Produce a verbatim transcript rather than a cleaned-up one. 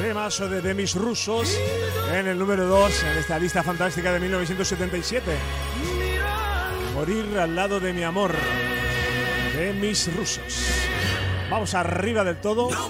Temazo de Demis Roussos en el número dos en esta lista fantástica de mil novecientos setenta y siete. Morir al lado de mi amor, Demis Roussos. Vamos arriba del todo.